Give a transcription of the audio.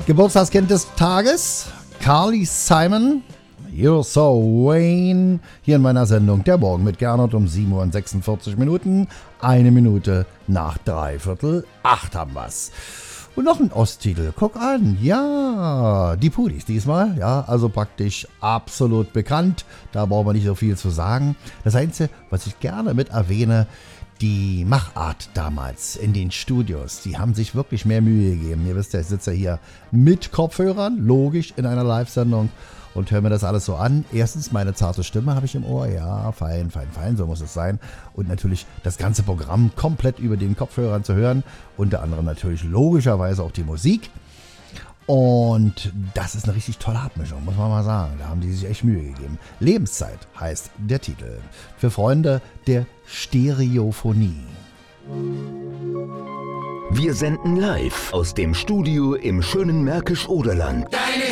Geburtstagskind des Tages, Carly Simon, You're So Vain, hier in meiner Sendung Der Morgen mit Gernot um 7:46 Uhr, 1 Minute nach 7:45 haben wir's. Und noch ein Osttitel, guck an, ja, die Pudis diesmal, ja, also praktisch absolut bekannt, da brauchen wir nicht so viel zu sagen. Das Einzige, was ich gerne mit erwähne, die Machart damals in den Studios, die haben sich wirklich mehr Mühe gegeben. Ihr wisst ja, ich sitze hier mit Kopfhörern, logisch, in einer Live-Sendung und höre mir das alles so an. Erstens, meine zarte Stimme habe ich im Ohr, ja, fein, so muss es sein. Und natürlich das ganze Programm komplett über den Kopfhörern zu hören, unter anderem natürlich logischerweise auch die Musik. Und das ist eine richtig tolle Abmischung, muss man mal sagen. Da haben die sich echt Mühe gegeben. Lebenszeit heißt der Titel. Für Freunde der Stereophonie. Wir senden live aus dem Studio im schönen Märkisch-Oderland.